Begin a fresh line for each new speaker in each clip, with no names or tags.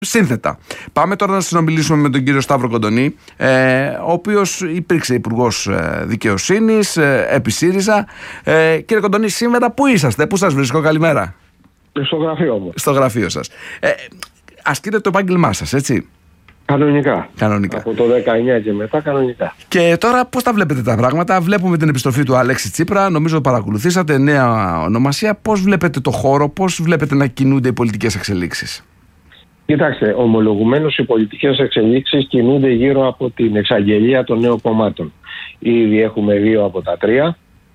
Σύνθετα. Πάμε τώρα να συνομιλήσουμε με τον κύριο Σταύρο Κοντονή, ο οποίος υπήρξε υπουργός δικαιοσύνης επί ΣΥΡΙΖΑ. Κύριε Κοντονή, σήμερα πού είσαστε, πού σας βρίσκω, καλημέρα?
Στο γραφείο μου.
Στο γραφείο σας. Ασκείτε το επάγγελμά σας, έτσι?
Κανονικά. Από το 19 και μετά κανονικά.
Και τώρα πώς τα βλέπετε τα πράγματα? Βλέπουμε την επιστροφή του Αλέξη Τσίπρα, νομίζω παρακολουθήσατε, νέα ονομασία. Πώς βλέπετε το χώρο, πώς βλέπετε να κινούνται οι πολιτικές εξελίξεις?
Κοιτάξτε, ομολογουμένως οι πολιτικές εξελίξεις κινούνται γύρω από την εξαγγελία των νέων κομμάτων. Ήδη έχουμε 2 από τα 3,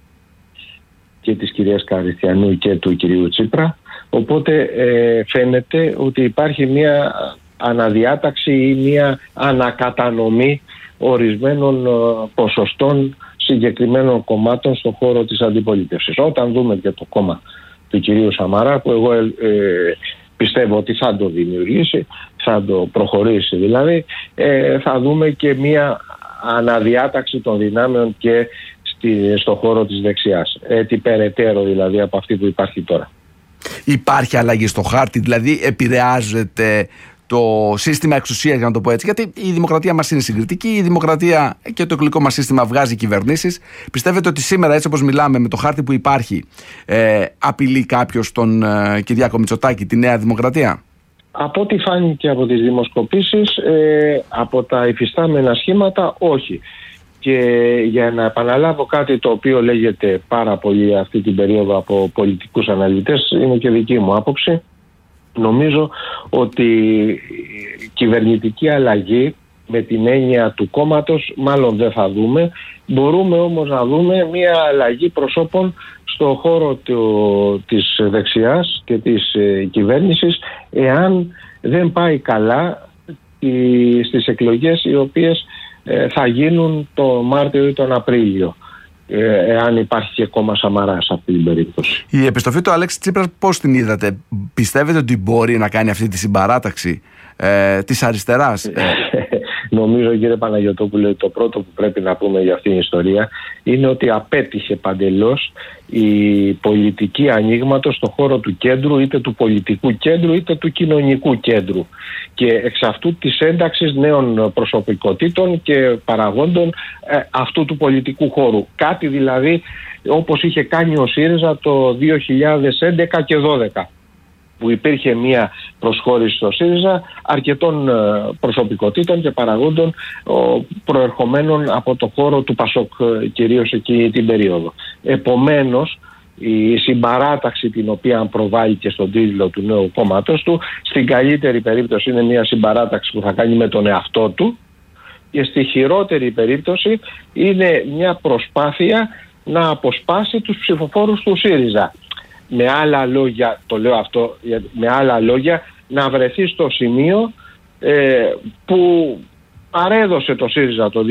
και της κυρίας Καριστιανού και του κυρίου Τσίπρα. Οπότε φαίνεται ότι υπάρχει μια αναδιάταξη ή μια ανακατανομή ορισμένων ποσοστών συγκεκριμένων κομμάτων στον χώρο της αντιπολίτευσης. Όταν δούμε και το κόμμα του κυρίου Σαμαρά, που εγώ πιστεύω ότι θα το δημιουργήσει, θα το προχωρήσει δηλαδή, θα δούμε και μια αναδιάταξη των δυνάμεων και στο χώρο της δεξιάς. Έτσι περαιτέρω δηλαδή από αυτή που υπάρχει τώρα. Υπάρχει
αλλαγή στο χάρτη, δηλαδή επηρεάζεται το σύστημα εξουσίας, για να το πω έτσι? Γιατί η δημοκρατία μας είναι συγκριτική, η δημοκρατία και το εκλογικό μας σύστημα βγάζει κυβερνήσεις. Πιστεύετε ότι σήμερα, έτσι όπως μιλάμε, με το χάρτη που υπάρχει, απειλεί κάποιος τον Κυριάκο Μητσοτάκη, τη Νέα Δημοκρατία?
Από ό,τι φάνηκε από τις δημοσκοπήσεις, από τα υφιστάμενα σχήματα, όχι. Και για να επαναλάβω κάτι το οποίο λέγεται πάρα πολύ αυτή την περίοδο από πολιτικούς αναλυτές, είναι και δική μου άποψη, νομίζω ότι η κυβερνητική αλλαγή με την έννοια του κόμματος μάλλον δεν θα δούμε. Μπορούμε όμως να δούμε μια αλλαγή προσώπων στο χώρο της δεξιάς και της κυβέρνησης, εάν δεν πάει καλά στις εκλογές οι οποίες θα γίνουν το Μάρτιο ή τον Απρίλιο, εάν υπάρχει και κόμμα Σαμαρά σε αυτή την περίπτωση.
Η επιστροφή του Αλέξη Τσίπρα πώς την είδατε? Πιστεύετε ότι μπορεί να κάνει αυτή τη συμπαράταξη της αριστεράς?
Νομίζω, κύριε Παναγιωτόπουλε, το πρώτο που πρέπει να πούμε για αυτήν την ιστορία είναι ότι απέτυχε παντελώς η πολιτική ανοίγματος στο χώρο του κέντρου, είτε του πολιτικού κέντρου είτε του κοινωνικού κέντρου, και εξ αυτού της ένταξης νέων προσωπικότητων και παραγόντων αυτού του πολιτικού χώρου. Κάτι δηλαδή όπως είχε κάνει ο ΣΥΡΙΖΑ το 2011 και 2012, που υπήρχε μια προσχώρηση στο ΣΥΡΙΖΑ αρκετών προσωπικότητων και παραγόντων προερχομένων από το χώρο του ΠΑΣΟΚ, κυρίως εκεί την περίοδο. Επομένως, η συμπαράταξη την οποία προβάλλει και στον τίτλο του νέου κόμματος του, στην καλύτερη περίπτωση είναι μια συμπαράταξη που θα κάνει με τον εαυτό του, και στη χειρότερη περίπτωση είναι μια προσπάθεια να αποσπάσει τους ψηφοφόρους του ΣΥΡΙΖΑ. Με άλλα λόγια, το λέω αυτό, με άλλα λόγια, να βρεθεί στο σημείο που παρέδωσε το ΣΥΡΙΖΑ το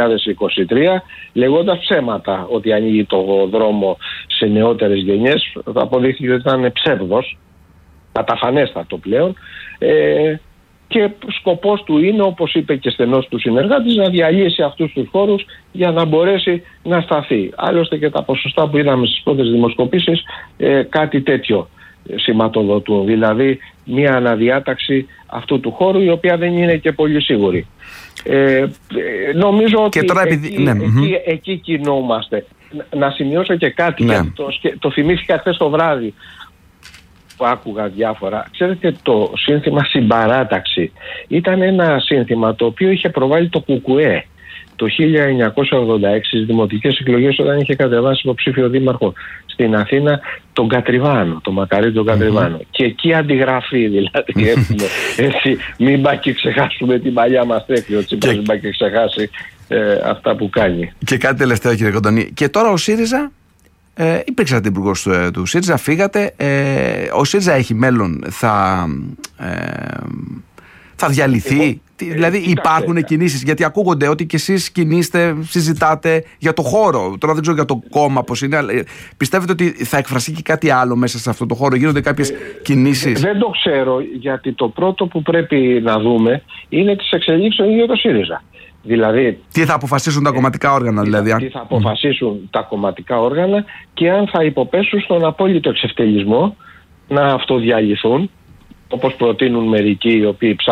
2023 λέγοντας ψέματα ότι ανοίγει το δρόμο σε νεότερες γενιές. Θα αποδείχθηκε ότι ήταν ψεύδος, καταφανέστατο πλέον, και σκοπός του είναι, όπως είπε και στενός του συνεργάτης, να διαλύσει αυτούς τους χώρους για να μπορέσει να σταθεί. Άλλωστε και τα ποσοστά που είδαμε στις πρώτες δημοσκοπήσεις κάτι τέτοιο σηματοδοτούν. Δηλαδή μια αναδιάταξη αυτού του χώρου, η οποία δεν είναι και πολύ σίγουρη. Νομίζω ότι εκεί κινούμαστε. Να σημειώσω και κάτι, γιατί το θυμήθηκα χθες το βράδυ που άκουγα διάφορα. Ξέρετε, το σύνθημα συμπαράταξη ήταν ένα σύνθημα το οποίο είχε προβάλει το ΚΚΕ το 1986 στις δημοτικές εκλογές, όταν είχε κατεβάσει υποψήφιο δήμαρχο στην Αθήνα τον Κατριβάνο, τον Μακαρίτη τον Κατριβάνο. Και εκεί αντιγραφή δηλαδή έχουμε, έτσι, μην πάει και ξεχάσουμε την παλιά μας τέτοιο, ο Τσίπρας μην πάει και ξεχάσει αυτά που κάνει.
Και κάτι τελευταίο, κύριε Κοντονή. Και τώρα ο ΣΥΡΙΖΑ, υπήρξατε υπουργός του ΣΥΡΙΖΑ, φύγατε. Ο ΣΥΡΙΖΑ έχει μέλλον? Θα διαλυθεί? Δηλαδή υπάρχουν κινήσεις? Γιατί ακούγονται ότι και εσείς κινείστε, συζητάτε για το χώρο. Τώρα δεν ξέρω για το κόμμα πώς είναι, αλλά πιστεύετε ότι θα εκφραστεί και κάτι άλλο μέσα σε αυτό το χώρο? Γίνονται κάποιες κινήσεις?
Δεν το ξέρω, γιατί το πρώτο που πρέπει να δούμε είναι τις εξελίξεις για το ΣΥΡΙΖΑ. Δηλαδή,
τι θα αποφασίσουν τα κομματικά όργανα, δηλαδή?
Τι θα αποφασίσουν τα κομματικά όργανα και αν θα υποπέσουν στον απόλυτο εξευτελισμό να αυτοδιαλυθούν όπως προτείνουν μερικοί οι οποίοι